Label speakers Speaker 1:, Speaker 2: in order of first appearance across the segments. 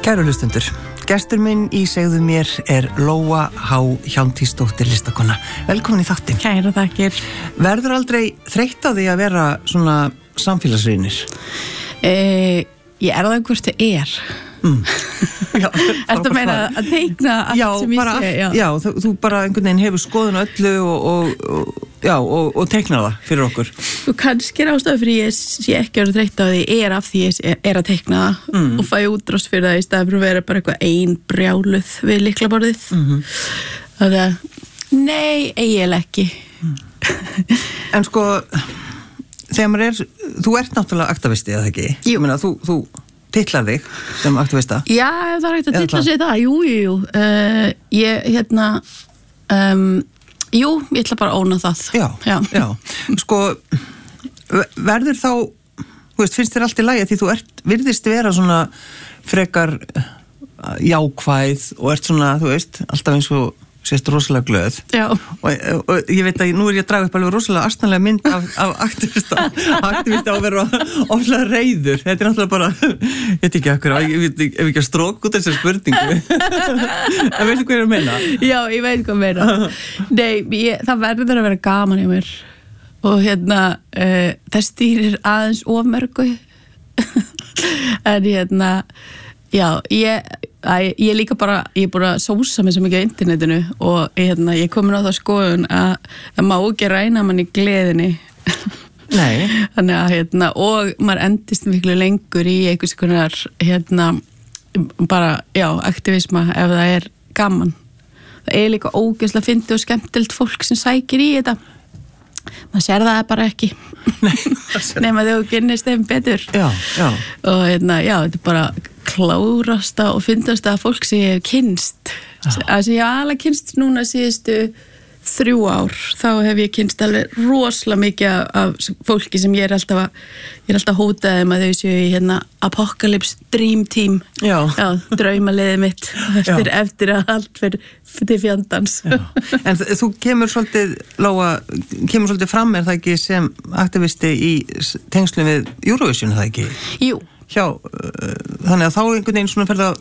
Speaker 1: Kæru hlustendur, gestur minn í Segðu mér Lóa H. Hjálmtýsdóttir listakona. Velkomin í þáttinn.
Speaker 2: Kæra þakkir.
Speaker 1: Verður aldrei þreytt á því að vera svona samfélagsrýnir?
Speaker 2: Ég það hvort það Ertu að meina að teikna allt sem ég sé?
Speaker 1: Já, þú bara einhvern veginn hefur skoðun á öllu og teiknar það fyrir okkur.
Speaker 2: Þú kannski ástæðu fyrir ég sé ekki að vera þreytt á því af því ég að teikna það og fæ útrás fyrir það í staðan fyrir að vera bara eitthvað ein brjáluð við lyklaborðið. Þannig að, nei, eiginlega ekki.
Speaker 1: En sko, þegar maður þú ert náttúrulega aktivisti, eða ekki?
Speaker 2: Jú.
Speaker 1: Ég meina, þú titlar þig sem aktivista?
Speaker 2: Já, það er hægt að titla sig það, jú. Jú, ég ætla bara að óna það.
Speaker 1: Já. Sko, verður þá, þú veist, finnst þér allt í lagi að því þú virðist vera svona frekar jákvæð og ert svona, þú veist, alltaf eins og sést rosalega glöð.
Speaker 2: Já.
Speaker 1: Og ég veit að nú ég að draga upp alveg rosalega astnalega mynd af aktivista á að vera ofslega reiður. Þetta náttúrulega bara, ég veit ekki okkur, ég veit ekki að stróka út þessar spurningu. En veistu hvað ég að meina? Já,
Speaker 2: ég veit hvað meina. Nei, það verður að vera gaman hjá mér. Og það stýrir aðeins of mörgu. En já, ég líka bara, ég búin að sósa mig svo mikið á internetinu og ég komin á það skoðun að það má ekki ræna mann í gleðinni.
Speaker 1: Nei.
Speaker 2: Þannig að, og maður endist miklu lengur í einhvers konar, bara, aktivisma ef það er gaman. Það líka ógeðslega fyndið og skemmtilegt fólk sem sækir í þetta. Maður sér það bara ekki. Nema þegar þú kynnist þeim betur.
Speaker 1: Já.
Speaker 2: Og þetta er bara klárasta og fyndasta fólk sem ég hef kynst. Það sem ég alveg kynst núna síðustu 3 ár, þá hef ég kynst alveg rosalega mikið af fólki sem ég er alltaf hótaðum að þau séu í Apocalypse Dream Team. Já, draumaliðið mitt eftir að allt fyrir til fjandans.
Speaker 1: En þú kemur svolítið, Lóa, fram það ekki sem aktivisti í tengslum við Eurovision, það ekki?
Speaker 2: Jú.
Speaker 1: Þannig að þá einhvern veginn svona ferða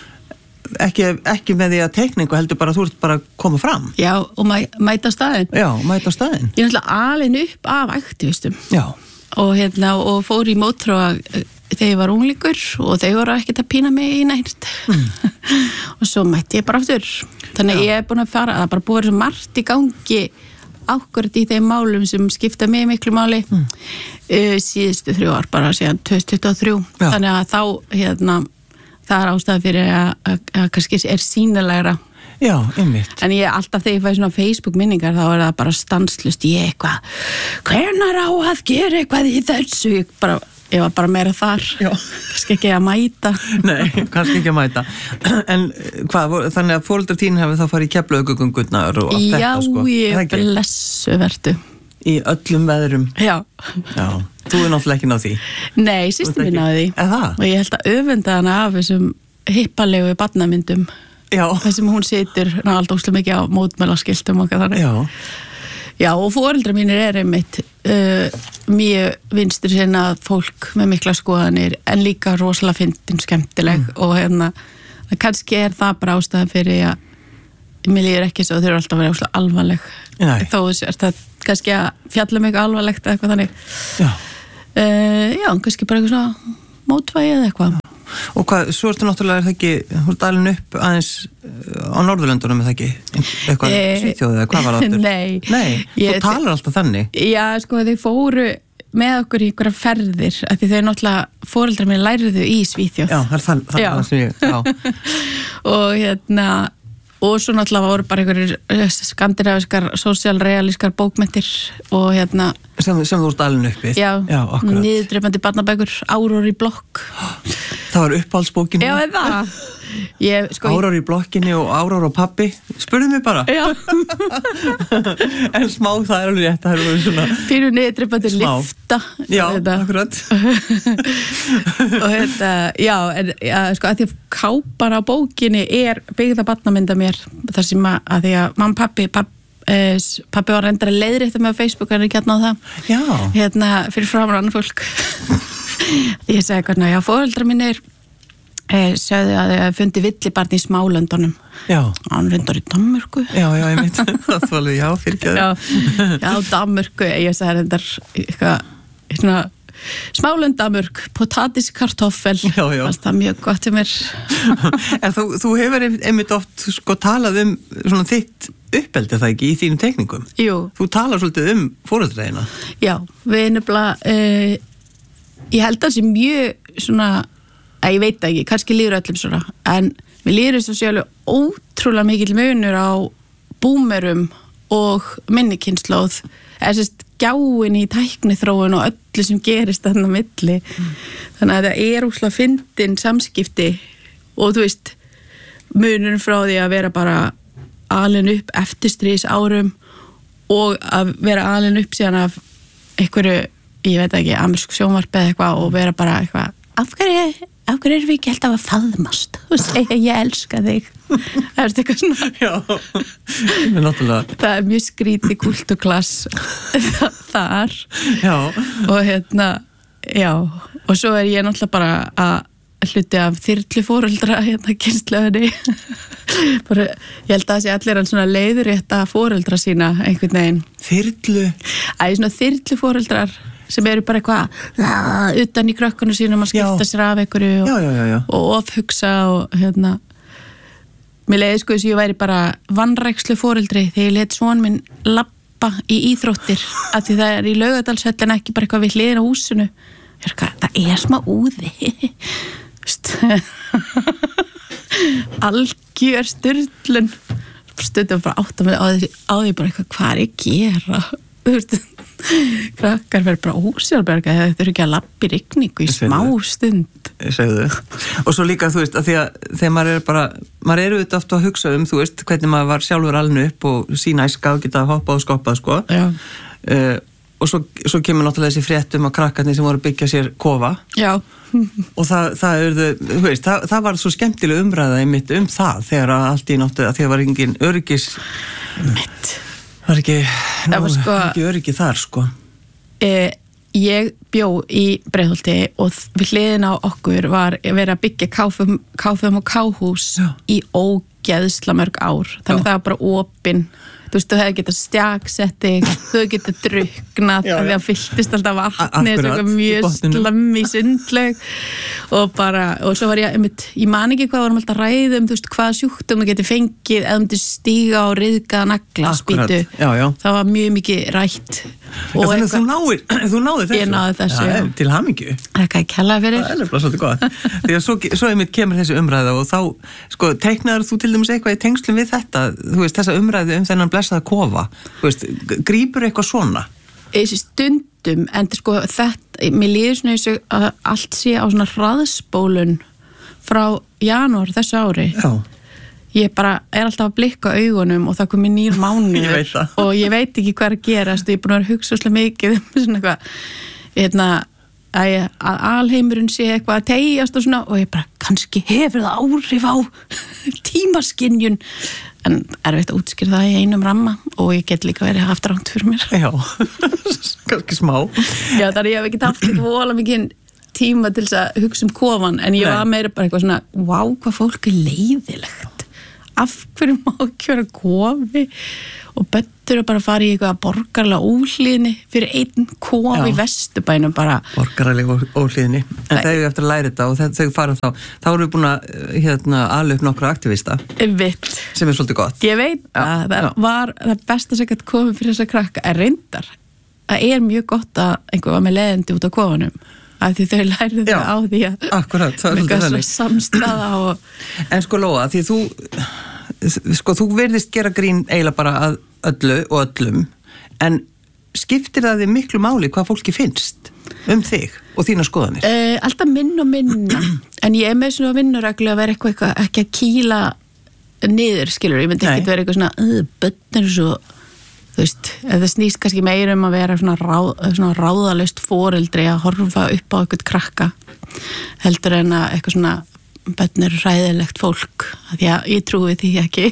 Speaker 1: ekki með því að teikningu heldur bara þú ert bara að koma fram.
Speaker 2: Já, og mæta staðinn.
Speaker 1: Já, mæta staðinn.
Speaker 2: Ég er náttúrulega alin upp af aktivistum.
Speaker 1: Já.
Speaker 2: Og fór í mótþróa þegar ég var unglingur og þau voru ekkert að pína mig í neitt. Og svo mætti ég bara aftur. Þannig ég er búin að fara, það er bara búið svo margt í gangi ákvörð í þeim málum sem skipta mig miklu máli síðustu 3 ár, bara síðan 2023. Já. Þannig að þá, það er ástæða fyrir að kannski er sýnilegra.
Speaker 1: Já, einmitt.
Speaker 2: En ég alltaf þegar ég fæ svona Facebook minningar þá er það bara stanslust í eitthvað. Hvenær á að gera eitthvað í þessu? Ég var bara meira þar. Já. Kannski ekki að mæta. Nei,
Speaker 1: kannski ekki að mæta. En hvað, þannig að foreldrar þín hefur þá farið í Keflavíkurgöngurnar og allt þetta, sko? Já, ég blessu vertu. Í öllum veðrum? Já. Þú náttúrulega ekki náð því? Nei, systir mín náði því. Eða? Og ég held að öfunda hana af þessum hippalegu barnamyndum. Já. Þessum hún situr náttúrulega óslega mikið á mótmælaskiltum og þannig. Já, og foreldrar mínir einmitt mjög vinstri sinna fólk með mikla skoðanir en líka rosalega fyndin skemmtileg og kannski er það bara ástæðan fyrir að mér líður ekki svo að þau eru alltaf að vera óslega alvarleg. Þó er það kannski að fjalla mig alvarlegt eða eitthvað þannig. Já, kannski bara eitthvað svona mótvægi eða eitthvað. Og hvað, svo ertu náttúrulega, það ekki, þú ert alveg upp aðeins á Norðurlöndunum, eða ekki? Eitthvað Svíþjóð eða hvað var það aftur? Nei, þú talar alltaf þannig. Já, sko, þau fóru með okkur í einhverja ferðir, af því þau náttúrulega, foreldrar mér læriðu í Svíþjóð. Já, það er sem ég, já. Og svo náttúrulega voru bara einhverjir skandinavískar, sósíalrealískar bókmenntir og sem þú ert alveg uppið. Já, akkurat. Niðurdreipandi barnabækur, Árór í blokk. Það var uppáhaldsbókin. Já, það. Árór í blokkinni og Árór og pabbi. Spurðu mig bara. Já. En smá, það er alveg rétt. Það er svona pínu niðurdreipandi lifta. Já, akkurat. Og já, en sko, að því að kápan á bókinni er byggða barnamynda mér, þar sem að því að mamma, pabbi var reyndar að leiðrétta mig á Facebook, hann er ekki hérna á það. Já. Fyrir framar annar fólk. Ég segi hvernig, já, foreldrar mínir
Speaker 2: sögðu að þau fundi villibarn í Smálöndunum.
Speaker 1: Já.
Speaker 2: Hann reyndar í Danmörku.
Speaker 1: Já, ég veit. Það var alveg, fyrirgeðu.
Speaker 2: Já, Danmörku. Ég sagði reyndar eitthvað, svona, Smálönd, Danmörk, potatiskartoffel.
Speaker 1: Já.
Speaker 2: Það er mjög gott til mér.
Speaker 1: En þú hefur einmitt oft talað svona þitt uppeldi það ekki í þínum teikningum?
Speaker 2: Jú.
Speaker 1: Þú talar svolítið foreldreina.
Speaker 2: Já, við nefnilega, ég held að það sé mjög svona, ég veit ekki, kannski líður öllum svona, en mér líður þess að sé alveg ótrúlega mikill munur á búmerum og minnikynslóð, gjáin í tækniþróun og öllu sem gerist þarna á milli. Þannig að það er úrslega fyndin samskipti og þú veist, munurinn frá því að vera bara alin upp eftir stríðsárum og að vera alin upp síðan af einhverju, ég veit ekki, amerísku sjónvarpi eða eitthvað og vera bara eitthvað, af hverju erum við ekki alltaf að faðmast og segja ég elska þig. Það er eitthvað svona.
Speaker 1: Já, náttúrulega. Það
Speaker 2: er mjög skrítið kulturklass þar.
Speaker 1: Já.
Speaker 2: Og já, og svo er ég náttúrulega bara að hluti af þyrluforeldra kynslöðinni. Ég held að það sé allir svona leiðrétta foreldra sína einhvern veginn.
Speaker 1: Þyrlu?
Speaker 2: Svona þyrluforeldrar sem eru bara eitthvað utan í krökkunum sínum að skipta sér af einhverju og ofhugsa og mér leiði þess að ég væri bara vanrækslu foreldri þegar ég let son minn labba í íþróttir af því það er í Laugardalshöll en ekki bara eitthvað við hliðina á húsinu. Það er smá úði. Algjör sturlun. Stundum bara átta mig á því bara eitthvað hvað er ég gera? Þú veist, krakkar verður bara ósjálfberga eða þetta eru ekki að labba í rigningu í smá stund.
Speaker 1: Segðu þau. Og svo líka, þú veist, að því að þegar maður er auðvitað oft að hugsa þú veist, hvernig maður var sjálfur alveg upp og sína æska og geta hoppað og skoppað, sko.
Speaker 2: Já.
Speaker 1: Og svo kemur náttúrulega þessi frétt að krakkarnir sem voru að byggja sér kofa.
Speaker 2: Já.
Speaker 1: Og þú veist, það var svo skemmtileg umræða einmitt það þegar allt í nóttu að því að var engin öryggis var ekki öryggi þar, sko.
Speaker 2: Ég bjó í Breiðholti og við hliðin á okkur var verið að byggja KFUM og K-hús í ógeðsla mörg ár. Þannig það var bara opinn. Þú veist, þú hefði getað stjaksetti, þú hefði getað drukknað, því að fylltist alltaf vatni, mjög slemmi sundlaug og svo var ég man ekki hvað varum alltaf að ræða þú veist, hvað sjúkdóm þú geti fengið eða þú stíga á ryðgaða naglaspýtu. Það var mjög mikið rætt.
Speaker 1: Þannig að þú náði þessu?
Speaker 2: Ég náði þessu, já.
Speaker 1: Til hamingju.
Speaker 2: Það er ekki að kella fyrir.
Speaker 1: Það er alveg svolítið gott. Því að svo einmitt kemur þessi umræða og þá, sko, teiknaður þú til dæmis eitthvað í tengslum við þetta, þú veist, þessa umræðu þennan blessaða kofa, þú veist, grípur eitthvað svona?
Speaker 2: Stundum, en sko, þetta, mér líður svona þessu að allt sé á svona hraðspólun frá janúar þessu ári. Já. Ég bara er alltaf að blikka augunum og það komið nýr mánuður og ég veit ekki hvað er að gerast og ég er búin að hugsa svolítið mikið svona eitthvað að alheimurinn sé eitthvað að teyjast og svona og ég bara kannski hefur það áhrif á tímaskynjun en erfitt að útskýra það í einum ramma og ég get líka verið haft rangt fyrir mér.
Speaker 1: Já, kannski smá.
Speaker 2: Já, þannig að ég hef ekki haft vola mikið tíma til þess að hugsa kofan en ég var meira bara eitthvað svona vá, hvað fólk er leiðilegt. Af hverju má ekki vera kofi og böttur að bara fara í eitthvað borgarlega óhlýðni fyrir einn kofi í Vesturbænum bara.
Speaker 1: Borgarlega óhlýðni. En þegar við eftir að læra þetta og þegar við farum þá erum við búin að ala upp nokkra aktivista.
Speaker 2: Vitt.
Speaker 1: Sem er svolítið gott.
Speaker 2: Ég veit að það var það besta sem gætt komið fyrir þessa krakka er reyndar. Það er mjög gott að einhver var með leiðindi út á kofanum. Af því þau lærðu það á því að
Speaker 1: akkurat, það er svolítið þannig.
Speaker 2: Samstaða og
Speaker 1: En sko Lóa, því þú virðist gera grín eiginlega bara að öllu og öllum en skiptir það þig miklu máli hvað fólki finnst þig og þína skoðanir?
Speaker 2: Alltaf minna en ég er með svona vinnureglu að vera eitthvað ekki að kýla niður, skilur, ég myndi ekki að vera eitthvað svona börnir svo þú veist, það snýst kannski meira að vera svona ráðalaust foreldri að horfa upp á eitthvað krakka heldur en að eitthvað svona börnir hræðilegt fólk því að ég trúi því ekki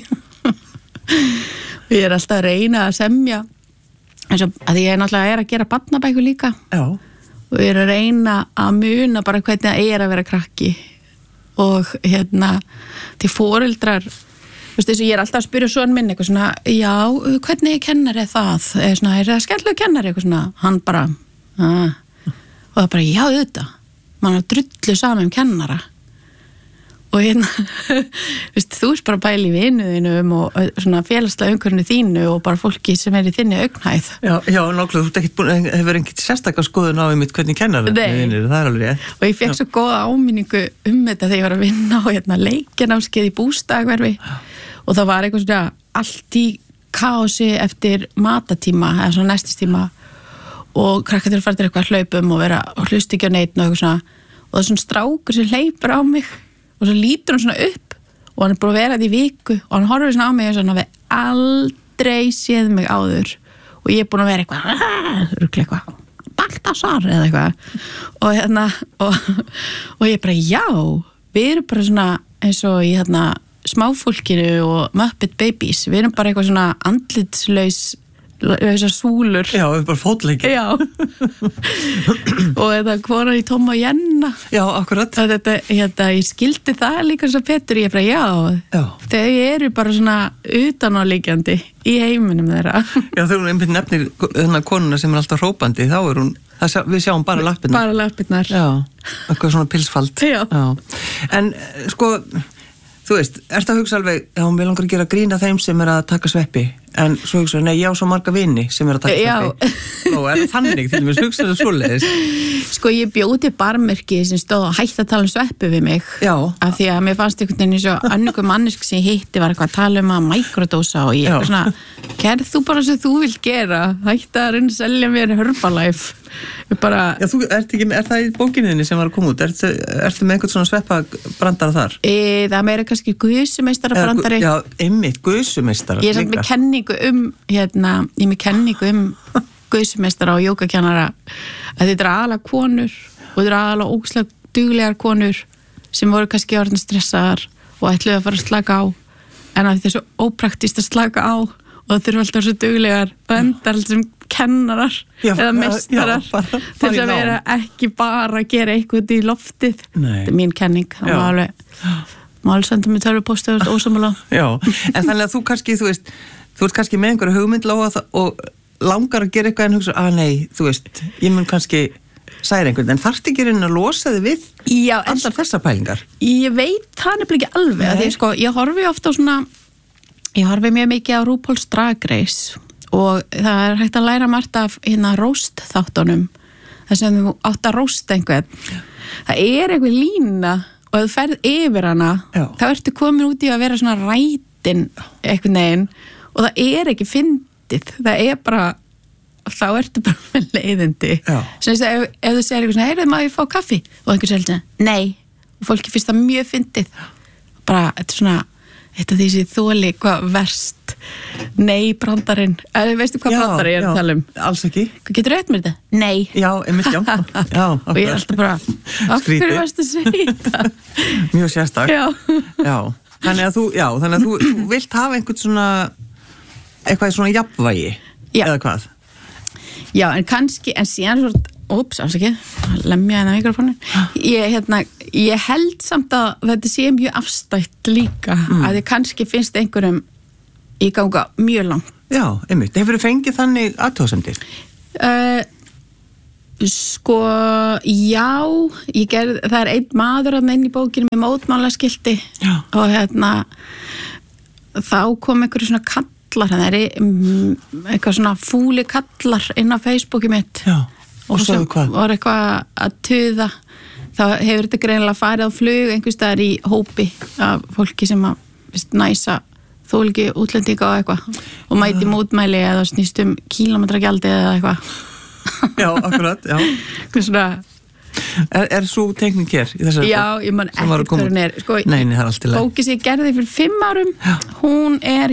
Speaker 2: og ég er alltaf að reyna að semja eins og að ég náttúrulega að gera barnabækur líka. Já. Og ég er að reyna að muna bara hvernig það er að vera krakki og til foreldrar, þú veist, ég er alltaf að spyrja son minn eitthvað svona, já, hvernig kennari það? Svona, það skemmtilega kennari eitthvað svona, hann bara, og það bara, já, auðvitað, mann drullu saman kennara. Og veist, þú bara bæli í vinuðinum og svona félagslega umhverfinu þínu og bara fólki sem í þinni augnhæð.
Speaker 1: Já, nákvæmlega, þú hefur ekkert sérstakar skoðun á einmitt hvernig kennar vinir, það alveg rétt.
Speaker 2: Og ég fekk svo góða áminningu þetta þegar ég var að vinna á leikjanámskeið í Bústaðahverfi og það var eitthvað svona allt í kaosi eftir matatíma eða svona næstistíma og krakkarnir farnir eitthvað hlaupum og vera og hlusta ekki á neitt og eitthvað svona og það er svona strákur sem hleypur á mig og svo lítur hann svona upp og hann búin að vera þetta í viku og hann horfir svona á mig og hann hafi aldrei séð mig áður og ég búin að vera eitthvað Baltasar eða eitthvað og ég bara já, við erum bara svona eins og í smáfólkinu og Muppet Babies, við erum bara eitthvað svona andlitslausar súlur.
Speaker 1: Já, við erum bara fótleiki.
Speaker 2: Já. Og þetta konar í Tom og Jenna.
Speaker 1: Já, akkurat.
Speaker 2: Ég skildi það líka svo Petur, ég bara já. Þau eru bara svona utanáliggjandi í heiminum þeirra. Já,
Speaker 1: þegar hún einmitt nefnir þennan konuna sem alltaf hrópandi, þá hún, við sjáum bara lappirnar.
Speaker 2: Bara lappirnar.
Speaker 1: Já, eitthvað svona pilsfald.
Speaker 2: Já.
Speaker 1: En sko, þú veist, ertu að hugsa alveg, já, mér langar að gera grín að þeim sem að taka sveppi, en svo hugsa, nei, ég á svo marga vini sem að taka sveppi. Ó, er það þannig, til dæmis, hugsa það svoleiðis?
Speaker 2: Sko, ég bjóti barmerki sem stóð að hætta að tala um sveppi við mig.
Speaker 1: Já.
Speaker 2: Af því að mér fannst einhvern veginn eins og annarku mannesk sem ég hitti var eitthvað að tala um að mikrodósa og ég var svona, gerð þú bara sem þú vilt gera, hætta að reyna að selja mér Herbalife. Bara... Já, þú ert ekki, er það í bókinniðinni sem var að koma út? Ertu með einhvern svona sveppabrandara þar? Það meira kannski gusumeistarabrandari. Já, einmitt, gusumeistara. Ég er samt með kenningu um gusumeistara og jógakennara að þetta er aðalega konur og þetta er aðalega ógeðslega duglegar konur sem voru kannski orðin stressaðar og ætluðu að fara að slaka á en að þetta er svo ópraktist að slaka á og það þurfa alltaf svo duglegar og endar alltaf sem kennarar eða meistarar til þess að vera ekki bara að gera eitthvað í loftið. Þetta er mín kenning, það var alveg senda mig tölvupósti og ósamála. Já, en þannig að þú kannski, þú ert kannski með einhverju hugmyndlóa og langar að gera eitthvað en hugsa, nei, þú veist, ég mun kannski særa einhvern, en þarftu ekki að losa þig við allar þessar pælingar? Ég veit það nefnilega ekki alveg, því sko, ég horfi ofta á svona, ég horfi mjög mikið á RuPaul's Drag Race og það er hægt að læra margt af róst þáttunum, þess að þú átt að rósta einhvern. Það er einhver lína og ef þú ferð yfir hana, þá ertu komin út í að vera svona rætin einhvern veginn og það er ekki fyndið, það er bara, þá ertu bara með leiðindi. Svo ef þú segir eitthvað svona, heyrðu, má ég fá kaffi? Og einhver segir svona, nei, og fólki finnst það mjög fyndið. Bara, þetta er svona, þetta er þessi þoli, hvað verst, nei, brandarinn, veistu hvað brandari ég er að tala um? Alls ekki. Hvað getur auðvitað mér þetta? Nei. Já, einmitt, já. Og ég er alltaf bara, af hverju varst að segja þetta? Mjög sérstak. Já. Þannig að þú vilt hafa einhvern svona, eitthvað svona jafnvægi, eða hvað? Já, en kannski, en síðan svo, lemja hennar mikrofónin. Ég held samt að þetta sé mjög afstætt líka, að ég kannski finnst einhverjum í ganga mjög langt. Já, einmitt. Hefur þið fengið þannig athugasemdir? Sko, já, það er einn maður að inn í bókinu með mótmálaskilti og þá kom einhverju svona kallar, það er eitthvað svona fúli kallar inn á Facebooki mitt. Já, og svo hvað? Og eitthvað að tuða. Þá hefur þetta greinilega farið á flug einhvers staðar í hópi af fólki sem að næsa þóliki útlendinga og eitthvað og mæti mótmæli eða snýst kílómetragjaldi eða eitthvað. Já, akkurat, já. Svona... Er svo tekník hér í þessari bók? Já, ég man ekkert hvað hún er. Sko, nei, það er allt í lagi. Bóki sem ég gerði fyrir 5 árum, hún er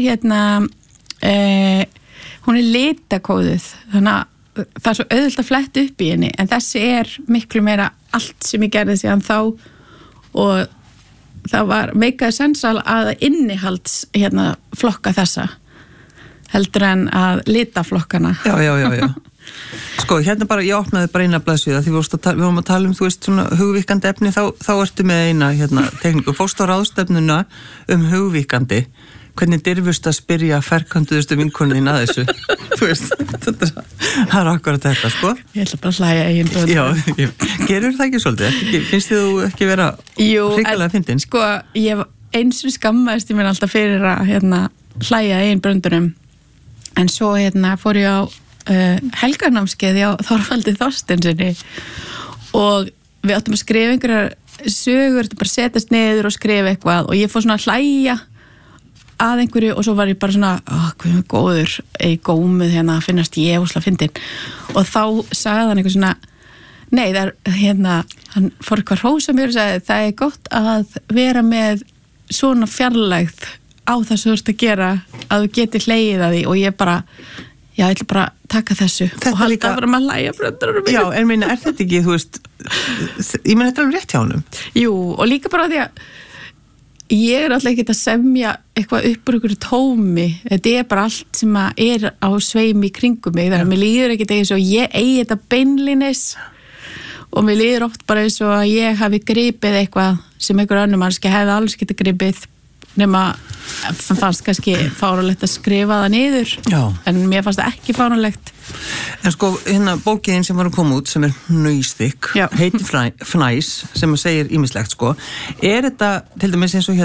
Speaker 2: hún er litakóðuð, þannig að það er svo auðvelt að fletta upp í henni, en þessi er miklu meira allt sem ég gerði síðan þá og það var meikaði sensal að innihalds flokka þessa heldur en að lita flokkana. Já.
Speaker 1: Sko, hérna bara, ég opnaði bara eina blaðsíða því við vorum að tala þú veist, svona hugvíkandi efni, þá ertu með eina hérna, tekníku, fórst á ráðstefnuna hugvíkandi, hvernig dirfust að spyrja ferkantuðustu vinkoninn að þessu, þú veist, það er akkurat þetta, sko.
Speaker 2: Ég ætla bara að hlæja eigin börn.
Speaker 1: Já, gerur það ekki svolítið? Finnst þið þú ekki vera hrikalega fyndin?
Speaker 2: Sko, ég eins og skammaðist ég mér alltaf fyrir að hlæja eigin bröndunum, en svo fór ég á helgarnámskeiði á Þorvaldi Þorsteinsinni og við áttum að skrifa einhverjar sögur, bara setjast niður og skrifa eitthvað og ég fór svona að hlæja að einhverju og svo var ég bara svona hvað er góður, gómið að finnast ég óslega fyndin og þá sagði hann eitthvað svona nei, það er hann fór eitthvað hrósa mér og sagði það er gott að vera með svona fjarlægð á það sem þú ert að gera að þú geti hlegið að því og ég bara já, ég ætla bara að taka þessu þetta og halda bara að hlæja bröndurum
Speaker 1: já, en minna, er þetta ekki, þú veist ég meina þetta er alveg rétt hjá honum
Speaker 2: jú, og líka bara því að ég er alltaf ekki að semja eitthvað upp úr ykkur tómi þetta er bara allt sem er á sveimi í kringum mig, þannig að mér líður ekkert eins og ég eigi þetta beinlinis og mér líður oft bara eins og að ég hafi gripið eitthvað sem einhver önnur mannski hefði alls getið gripið nema fannst kannski fáránlegt að skrifa það niður
Speaker 1: já. En
Speaker 2: mér fannst það ekki fáránlegt
Speaker 1: en sko, bókiðin sem var að koma út sem er hnauðþykk, heitir Fnæs sem að segir ýmislegt sko er þetta, til dæmis eins og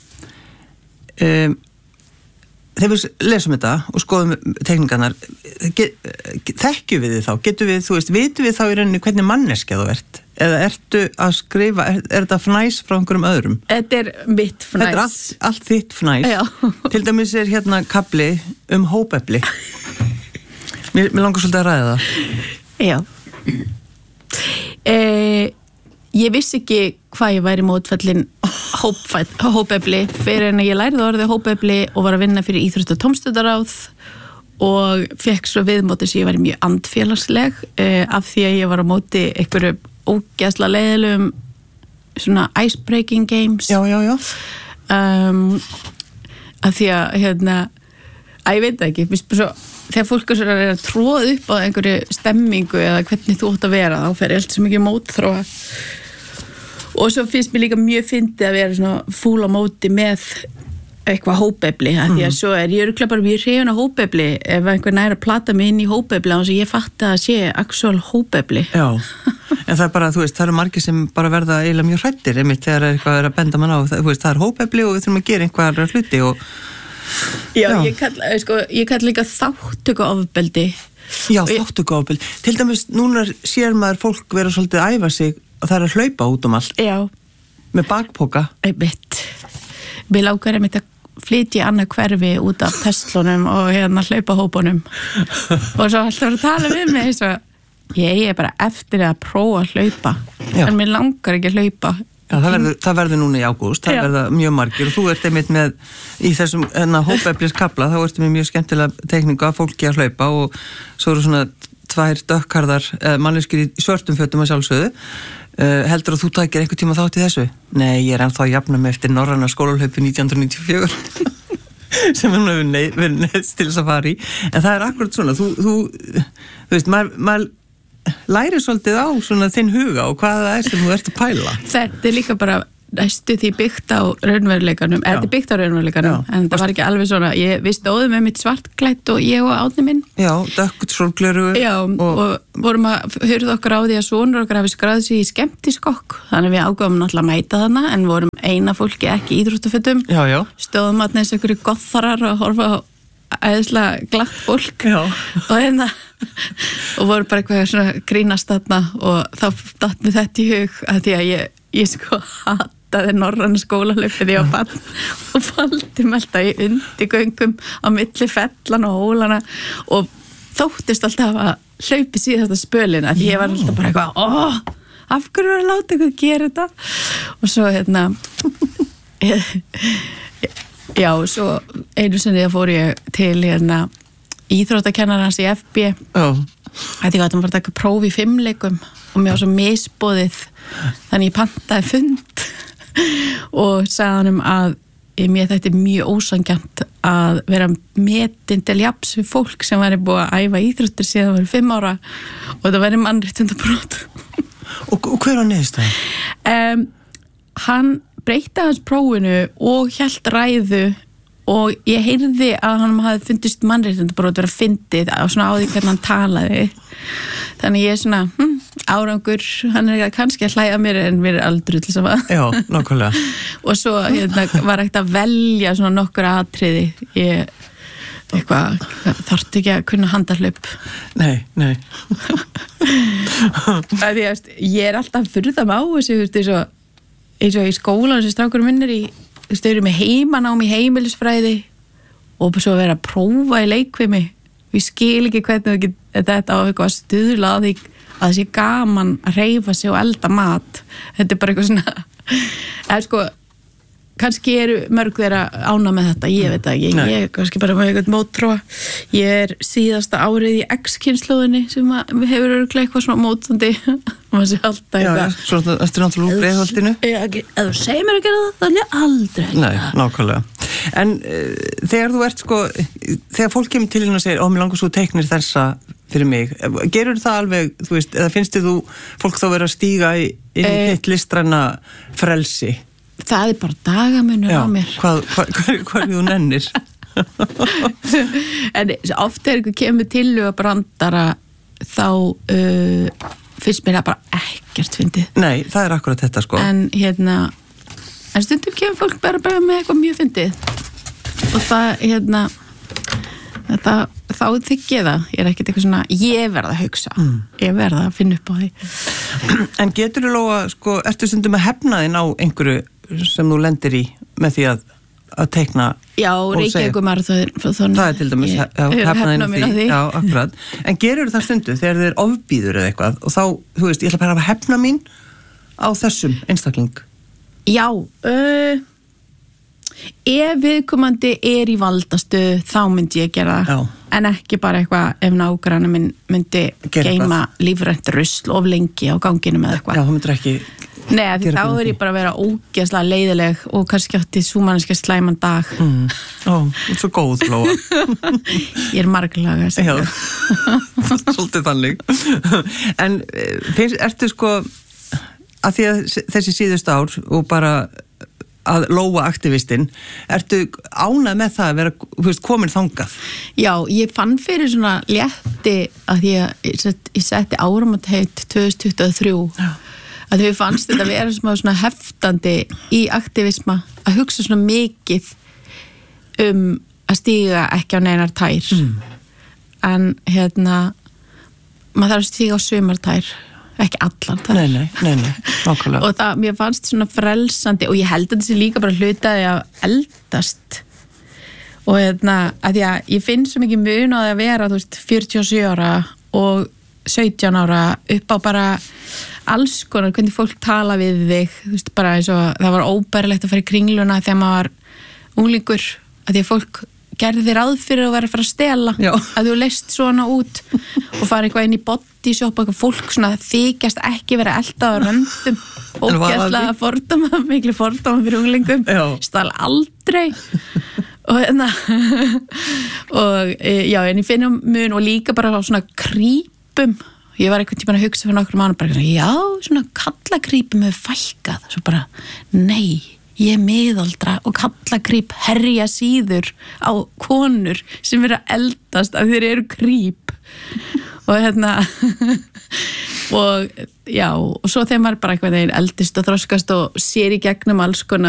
Speaker 1: þegar við lesum þetta og skoðum tekningarnar þekkjum við þið þá, getum við, þú veist vitum við þá í rauninni hvernig manneskja þú ert eða ertu að skrifa, er þetta fnæs frá einhverjum öðrum?
Speaker 2: Þetta er mitt fnæs.
Speaker 1: Þetta er allt þitt fnæs. Já. Til dæmis er kafli hópefli. Mér langar svolítið að ræða það.
Speaker 2: Já. Ég vissi ekki hvað ég væri mótfallin hópefli fyrir en ég lærði orðið hópefli og var að vinna fyrir Íþrótta- og tómstundaráð og fekk svo viðmóti sem ég væri mjög andfélagsleg af því að ég var á móti einhverju ógeðslega leiðilegum svona icebreaking games
Speaker 1: já
Speaker 2: af því að ég veit ekki svo, þegar fólk er að tróða upp á einhverju stemmingu eða hvernig þú átt að vera þá fer allt svo mikið mótþróa og svo finnst mér líka mjög fyndið að vera svona fúl á móti með eitthvað hópefli því að svo er ég örugglega bara mjög hrifin af hópefli ef einhver nær að plata mig inn í hópefli og ég fatti að sé actual hópefli
Speaker 1: já, en það er bara, þú veist, það eru margir sem bara verða eiginlega mjög hrættir einmitt þegar eitthvað er að benda mann á það er hópefli og við þurfum að gera einhverja hluti og
Speaker 2: já. Ég kall líka þátttökuofbeldi
Speaker 1: já, þátttökuofbeldi til dæmis, núna sér maður fólk vera svolítið að æfa sig og það er að hlaupa út allt
Speaker 2: já.
Speaker 1: Með bakpoka
Speaker 2: Mér lágar að flytja annað hverfi út af Teslunum og hlaupa hópunum og svo alltaf að tala við mig eins og ég er bara eftir að prófa að hlaupa en mér langar ekki að hlaupa
Speaker 1: já, það verður núna í ágúst, það verða mjög margir og þú ert einmitt með í þessum hópefliskafla, þá ertu með mjög skemmtilega tekningu að fólki að hlaupa og svo eru svona 2 dökkharðar manneskjur í svörtum fötum að sjálfsögðu heldur að þú takir einhver tíma þátt í þessu? Nei, ég er ennþá að jafna mig eftir norræna skólahlaupi 1994 sem hann hefur verið neðst til þess að fara í en það er akkurat svona þú veist, maður læri svolítið á svona þinn huga og hvað það er sem þú ert að pæla
Speaker 2: þetta er líka bara næstu því byggt á raunveruleikanum þetta er byggt á raunveruleikanum en það var ekki alveg svona við stóðum með mitt svartklætt og ég og Árni minn
Speaker 1: já, dökkt sólgleru
Speaker 2: og vorum að hurða okkar á því að sonur okkar hafi skráð sig í skemmtiskokk þannig við ágöfum náttúrulega að mæta þarna en vorum eina fólki ekki í íþróttafötum stóðum að neins einhverju gotharar og horfa á æðislega glatt fólk og voru bara eitthvað svona grínast þarna og þá datt mér þetta í hug að því að ég sko hataði norræna skólahlaupið ég var barn og faldi mig alltaf í undirgöngum á milli fellana og hólana og þóttist alltaf að hlaupi síðasta spölina því ég var alltaf bara eitthvað af hverju er að láta eitthvað gera þetta og svo já, svo einu sinni þá fór ég til íþróttakennarans í FB að ég var að taka próf í 5 leikum og mér var svo misboðið þannig ég pantaði fund og sagði hann að mér þetta mjög ósanngjarnt að vera metin til jafns við fólk sem væri búið að æfa íþróttir síðan það væri 5 ára og það væri mannréttindabrot.
Speaker 1: Og hver var niðurstaðan?
Speaker 2: Hann breytti hans prófinu og hélt ræðu og ég heyrði að hann hafði fundist mannréttindabrot vera fyndið á svona á því hvernig hann talaði. Þannig ég svona, árangur, hann kannski að hlæja mér en mér aldrei til sama.
Speaker 1: Já, nákvæmlega.
Speaker 2: Og svo var ekkert að velja svona nokkur atriði. Ég þarfti ekki að kunna handahlaup.
Speaker 1: Nei.
Speaker 2: Ég alltaf furða mig á þessu, eins og í skólan sem strákurum minnir í, þau eru með heimanám í heimilisfræði og svo vera að prófa í leikfimi. Við skil ekki hvernig þetta á eitthvað stuðla að því að það sé gaman að hreyfa sig og elda mat. Þetta bara eitthvað svona, eða sko, kannski eru mörg þeirra ána með þetta, ég veit ekki, ég er kannski bara með eitthvað mótróa. Ég síðasta árið í X-kynslóðinni sem hefur örugglega eitthvað svona mótandi og maður sé alltaf eitthvað.
Speaker 1: Já, svona eftir náttúrulega úr Breiðholtinu.
Speaker 2: Ef þú segir mér að gera það, þannig ég aldrei.
Speaker 1: Nei, nákvæmlega. En þegar þú ert sko, þegar fólk kemur til hérna og segir, mér langar svo teiknir þessa fyrir mig, gerur það alveg, þú veist, eða finnst þú fólk þá vera að stíga inn í þitt listræna frelsi?
Speaker 2: Það bara dagamunur á mér.
Speaker 1: Hvað þú nennir?
Speaker 2: En ofta er kemur til og brandara þá finnst mér það bara ekkert fyndið.
Speaker 1: Nei, það er akkurat þetta sko.
Speaker 2: En stundum kemur fólk bara með eitthvað mjög fyndið og það þá þykki ég það. Ég er ekkert eitthvað svona, ég verða að hugsa. Ég verða að finna upp á því.
Speaker 1: En getur þú Lóa, sko, ertu stundum að hefna þín á einhverju sem þú lendir í með því að teikna?
Speaker 2: Já, Reykjavíkurmaraþon.
Speaker 1: Það er til dæmis hefnaðin á því. Já, akkurat. En gerur það stundu þegar þið er ofbýður eða eitthvað og þá, þú veist, ég ætla bara að hefna mín á þessum einstakling?
Speaker 2: Já, ef viðkomandi er í valdastöðu þá myndi ég gera það. En ekki bara eitthvað ef nágrannar minn myndi geyma lífrænt rusl of lengi á ganginum eða eitthvað.
Speaker 1: Já, það myndir ekki.
Speaker 2: Nei, því þá er ég bara að vera ógeðslega leiðileg og kannski átti súmanniska slæman dag.
Speaker 1: Svo góð, Lóa.
Speaker 2: Ég er marglaga.
Speaker 1: Já, svolítið þannig. En ertu sko, að því að þessi síðustu ár og bara að Lóa aktivistinn, ertu ánað með það að vera, þú veist, komin þangað? Já,
Speaker 2: ég fann fyrir svona létti að því að ég setti áramótaheit 2023 að við fannst þetta að vera svona heftandi í aktivisma að hugsa svona mikið að stíga ekki á neinar tær en maður þarf að stíga á sumartær ekki allan þar.
Speaker 1: Nei, nákvæmlega.
Speaker 2: Og það, mér fannst svona frelsandi og ég held að þessi líka bara hlutaði að eldast og að því að ég finn svo mikið mun á því að vera, þú veist, 47 ára og 17 ára upp á bara alls konar, hvernig fólk tala við þig, þú veist, bara eins og það var óbærilegt að fara í Kringluna þegar maður var unglingur, að því að fólk gerði þér ráð fyrir að vera að fara að stela. Já. Að þú leist svona út og fara eitthvað inn í body shop og eitthvað fólk svona þykjast ekki vera eldað á röndum ógeðslega fordóma, miklu fordóma fyrir unglingum. Stál aldrei og já, en ég finnum mun og líka bara á svona krípum. Ég var einhvern tímann að hugsa fyrir nokkrum mánuðum bara, já, svona kallakrípum hefur fækkað. Svo bara, nei, ég er miðaldra og kallakríp herja síður á konur sem eru að eldast af þeir eru kríp. Og og já, og svo þegar maður bara eitthvað eldist og þroskast og sér í gegnum alls konar